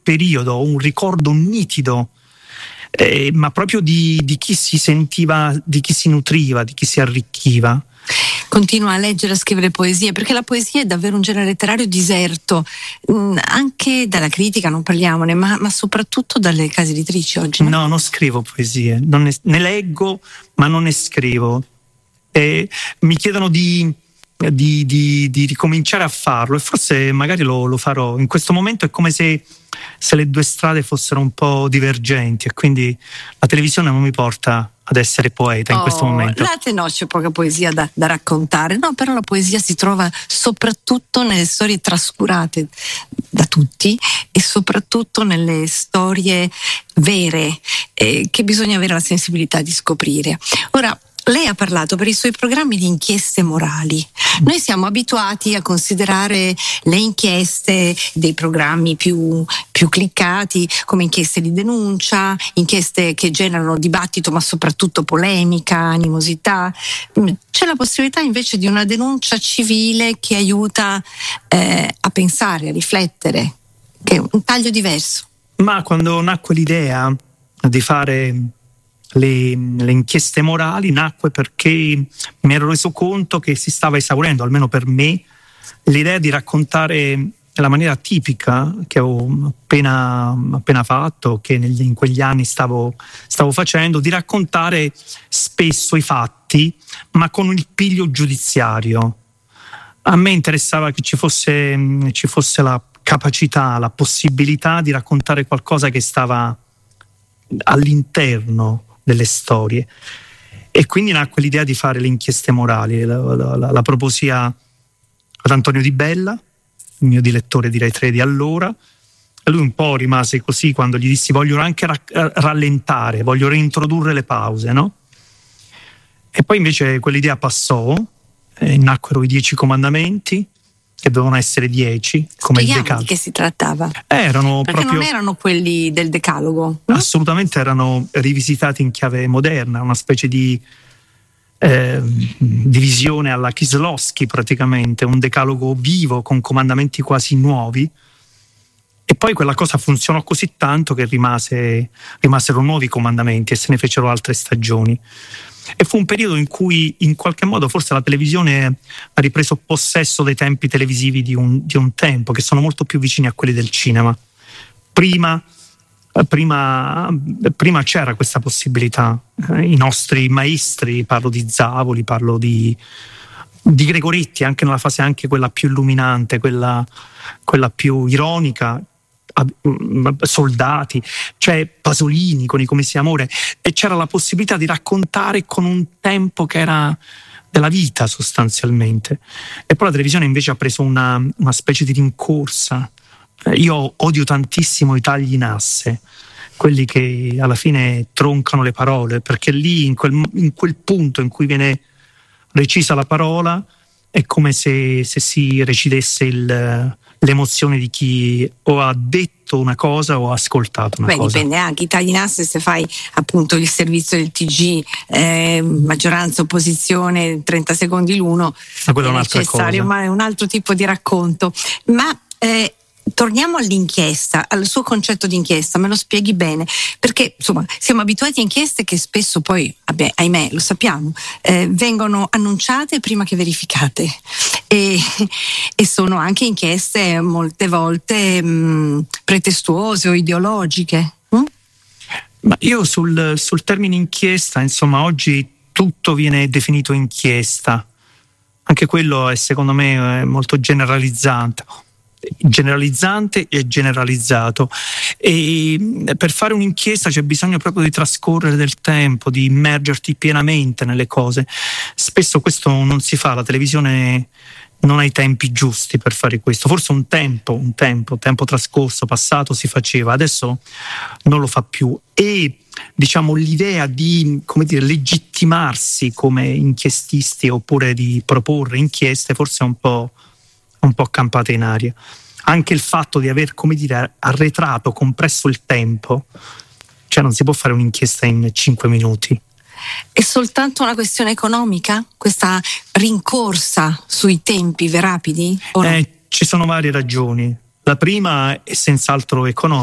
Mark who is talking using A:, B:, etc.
A: periodo, un ricordo nitido, ma proprio di chi si sentiva, di chi si nutriva, di chi si arricchiva.
B: Continua a leggere e a scrivere poesie, perché la poesia è davvero un genere letterario diserto, anche dalla critica non parliamone, ma soprattutto dalle case editrici oggi.
A: No, non scrivo poesie, ne leggo, ma non ne scrivo. Mi chiedono di ricominciare a farlo, e forse magari lo farò. In questo momento è come se le due strade fossero un po' divergenti, e quindi la televisione non mi porta ad essere poeta in questo momento.
B: Latte no, c'è poca poesia da raccontare, no, però la poesia si trova soprattutto nelle storie trascurate da tutti, e soprattutto nelle storie vere, che bisogna avere la sensibilità di scoprire. Ora, lei ha parlato per i suoi programmi di inchieste morali. Noi siamo abituati a considerare le inchieste dei programmi più cliccati come inchieste di denuncia, inchieste che generano dibattito ma soprattutto polemica, animosità. C'è la possibilità invece di una denuncia civile che aiuta a pensare, a riflettere, che è un taglio diverso.
A: Ma quando nacque l'idea di fare le inchieste morali, nacque perché mi ero reso conto che si stava esaurendo, almeno per me, l'idea di raccontare la maniera tipica che ho appena fatto, che in quegli anni stavo facendo, di raccontare spesso i fatti, ma con il piglio giudiziario. A me interessava che ci fosse la capacità, la possibilità di raccontare qualcosa che stava all'interno delle storie, e quindi nacque l'idea di fare le inchieste morali. La proposi ad Antonio Di Bella, il mio direttore di Rai 3 di allora, e lui un po' rimase così quando gli dissi: voglio anche rallentare, voglio reintrodurre le pause, no? E poi invece quell'idea passò, e nacquero i 10 comandamenti, che dovevano essere 10, come il Decalogo.
B: Di che si trattava?
A: Perché
B: proprio non erano quelli del Decalogo, no?
A: Assolutamente, erano rivisitati in chiave moderna, una specie di divisione alla Kieslowski, praticamente, un decalogo vivo con comandamenti quasi nuovi. E poi quella cosa funzionò così tanto che rimasero nuovi comandamenti e se ne fecero altre stagioni. E fu un periodo in cui in qualche modo forse la televisione ha ripreso possesso dei tempi televisivi di un tempo, che sono molto più vicini a quelli del cinema. Prima c'era questa possibilità. I nostri maestri, parlo di Zavoli, parlo di Gregoretti, anche nella fase anche quella più illuminante, quella più ironica, Soldati, cioè Pasolini con I Commessi d'amore, e c'era la possibilità di raccontare con un tempo che era della vita sostanzialmente. E poi la televisione invece ha preso una specie di rincorsa. Io odio tantissimo i tagli in asse, quelli che alla fine troncano le parole, perché lì in quel punto in cui viene recisa la parola è come se si recidesse l'emozione di chi o ha detto una cosa o ha ascoltato una cosa.
B: Dipende anche, i tagli in asse, se fai appunto il servizio del TG, maggioranza, opposizione, 30 secondi l'uno,
A: ma quello è un'altra cosa.
B: Ma è un altro tipo di racconto. Ma torniamo all'inchiesta, al suo concetto di inchiesta, me lo spieghi bene, perché insomma siamo abituati a inchieste che spesso poi, ahimè, lo sappiamo, vengono annunciate prima che verificate, e sono anche inchieste molte volte pretestuose o ideologiche.
A: Ma io sul termine inchiesta, insomma, oggi tutto viene definito inchiesta, anche quello è secondo me molto generalizzante e generalizzato, e per fare un'inchiesta c'è bisogno proprio di trascorrere del tempo, di immergerti pienamente nelle cose. Spesso questo non si fa, la televisione non ha i tempi giusti per fare questo. Forse un tempo trascorso, passato, si faceva, adesso non lo fa più, e diciamo l'idea di, come dire, legittimarsi come inchiestisti oppure di proporre inchieste forse è un po' campata in aria. Anche il fatto di aver, come dire, arretrato, compresso il tempo, cioè non si può fare un'inchiesta in 5 minuti.
B: È soltanto una questione economica, questa rincorsa sui tempi rapidi? O no?
A: Ci sono varie ragioni. La prima è senz'altro economica.